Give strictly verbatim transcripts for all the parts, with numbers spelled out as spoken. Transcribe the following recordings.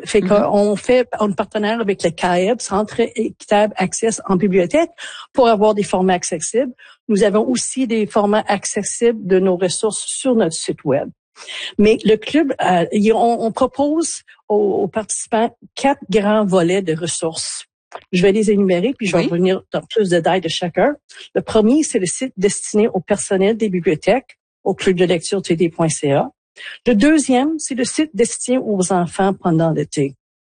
Fait mm-hmm. qu'on fait un partenaire avec le C A E B, Centre équitable accès en bibliothèque, pour avoir des formats accessibles. Nous avons aussi des formats accessibles de nos ressources sur notre site web. Mais le club, euh, on, on propose aux, aux participants quatre grands volets de ressources. Je vais les énumérer, puis je vais oui. revenir dans plus de détails de chacun. Le premier, c'est le site destiné au personnel des bibliothèques, au club de lecture t d point c a. Le deuxième, c'est le site destiné aux enfants pendant l'été.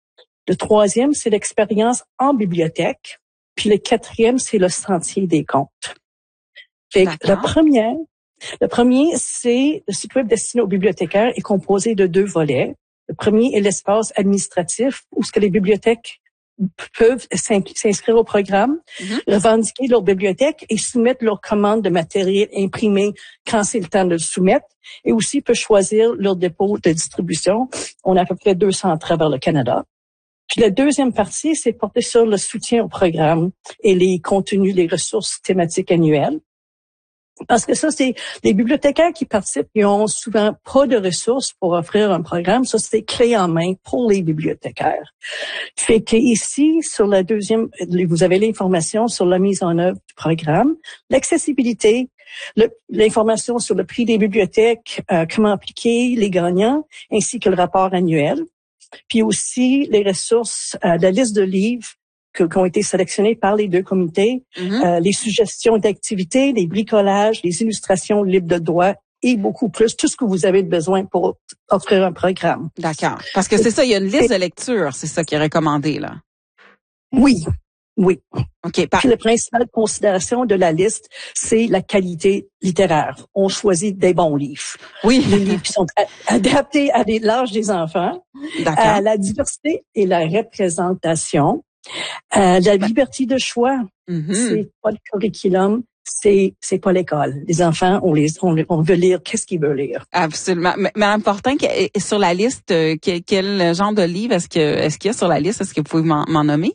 Le troisième, c'est l'expérience en bibliothèque. Puis le quatrième, c'est le sentier des contes. Fait que la première, le premier, c'est le site web destiné aux bibliothécaires est composé de deux volets. Le premier est l'espace administratif où ce que les bibliothèques peuvent s'inscrire au programme, mm-hmm. revendiquer leur bibliothèque et soumettre leurs commandes de matériel imprimé quand c'est le temps de le soumettre. Et aussi peuvent choisir leur dépôt de distribution. On a à peu près deux cents à travers le Canada. Puis la deuxième partie, c'est porter sur le soutien au programme et les contenus, les ressources thématiques annuelles. Parce que ça, c'est les bibliothécaires qui participent, ils ont souvent pas de ressources pour offrir un programme. Ça, c'est clé en main pour les bibliothécaires. Fait que ici, sur la deuxième, vous avez l'information sur la mise en œuvre du programme, l'accessibilité, le, l'information sur le prix des bibliothèques, euh, comment appliquer les gagnants, ainsi que le rapport annuel. Puis aussi les ressources, euh, la liste de livres que, qui ont été sélectionnés par les deux comités, mm-hmm. euh, les suggestions d'activités, les bricolages, les illustrations libres de droit et beaucoup plus, tout ce que vous avez besoin pour offrir un programme. D'accord. Parce que c'est ça, il y a une liste de lecture, c'est ça qui est recommandé, là. Oui, oui. OK. Par... Puis la principale considération de la liste, c'est la qualité littéraire. On choisit des bons livres. Oui. Les livres qui sont adaptés à l'âge des enfants, D'accord. à la diversité et la représentation. Euh, la liberté de choix, mm-hmm. c'est pas le curriculum, c'est c'est pas l'école. Les enfants, on les on, on veut lire, qu'est-ce qu'ils veulent lire. Absolument. Mais Madame Fortin, sur la liste, quel, quel genre de livre est-ce que est-ce qu'il y a sur la liste? Est-ce que vous pouvez m'en, m'en nommer?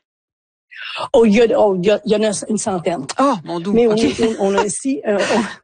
Oh, il y a oh, il y, a, il y en a une centaine. Oh, mon Dieu. Mais okay. on, on a aussi euh,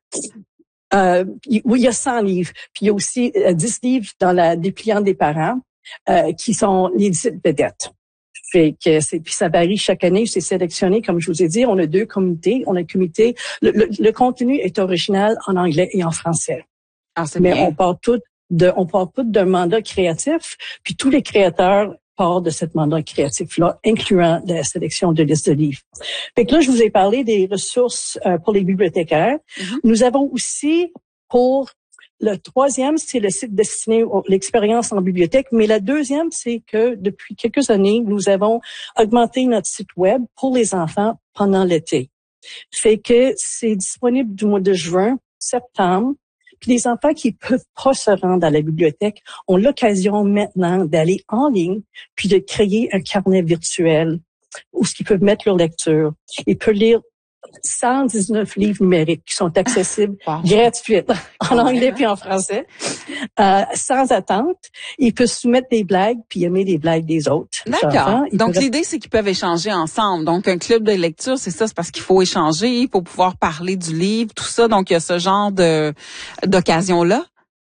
on, euh, oui, il y a cent livres. Puis il y a aussi euh, dix livres dans la dépliante des parents euh, qui sont les dix vedettes. Fait que c'est, puis ça varie chaque année, c'est sélectionné, comme je vous ai dit, on a deux comités. On a un comité, le, le, le contenu est original en anglais et en français. Ah, c'est Mais bien. on part tout de, on part tout d'un mandat créatif, puis tous les créateurs partent de cet mandat créatif-là, incluant la sélection de listes de livres. Fait que là, je vous ai parlé des ressources euh, pour les bibliothécaires. Mm-hmm. Nous avons aussi pour le troisième, c'est le site destiné à l'expérience en bibliothèque. Mais la deuxième, c'est que depuis quelques années, nous avons augmenté notre site web pour les enfants pendant l'été. Fait que c'est disponible du mois de juin, septembre. Puis les enfants qui peuvent pas se rendre à la bibliothèque ont l'occasion maintenant d'aller en ligne puis de créer un carnet virtuel où ils peuvent mettre leur lecture. Ils peuvent lire cent dix-neuf livres numériques qui sont accessibles wow. gratuitement en anglais puis en français, euh, sans attente. Ils peuvent soumettre des blagues puis aimer les blagues des autres. D'accord. Donc, peuvent... l'idée, c'est qu'ils peuvent échanger ensemble. Donc, un club de lecture, c'est ça, c'est parce qu'il faut échanger, il faut pouvoir parler du livre, tout ça. Donc, il y a ce genre de d'occasion-là.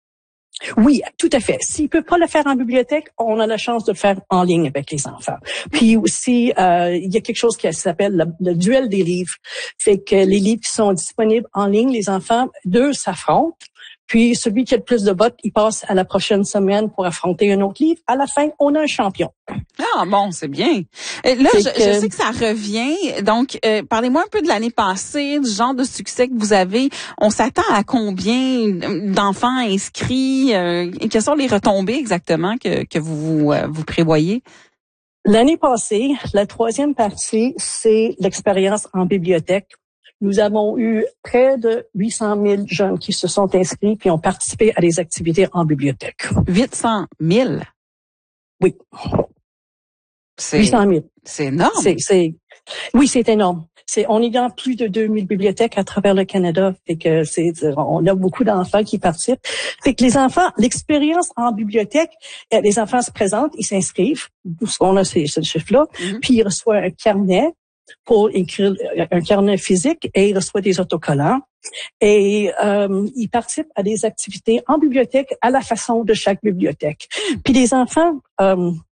Oui, tout à fait. S'ils peuvent pas le faire en bibliothèque, on a la chance de le faire en ligne avec les enfants. Puis aussi, euh, il y a quelque chose qui s'appelle le, le duel des livres. Fait que les livres qui sont disponibles en ligne, les enfants, deux s'affrontent. Puis celui qui a le plus de votes, il passe à la prochaine semaine pour affronter un autre livre. À la fin, on a un champion. Ah bon, c'est bien. Et là, je, que... je sais que ça revient. Donc, euh, parlez-moi un peu de l'année passée, du genre de succès que vous avez. On s'attend à combien d'enfants inscrits? Euh, et quelles sont les retombées exactement que, que vous euh, vous prévoyez? L'année passée, la troisième partie, c'est l'expérience en bibliothèque. Nous avons eu près de huit cent mille jeunes qui se sont inscrits puis ont participé à des activités en bibliothèque. huit cent mille? Oui. C'est, huit cent mille. C'est énorme. C'est, c'est, oui, c'est énorme. C'est, on est dans plus de deux mille bibliothèques à travers le Canada. Fait que c'est, on a beaucoup d'enfants qui participent. Fait que les enfants, l'expérience en bibliothèque, les enfants se présentent, ils s'inscrivent. On a ces, ce chiffre-là. Mm-hmm. Puis ils reçoivent un carnet pour écrire un carnet physique et il reçoit des autocollants. Et euh, il participe à des activités en bibliothèque à la façon de chaque bibliothèque. Puis les enfants, euh,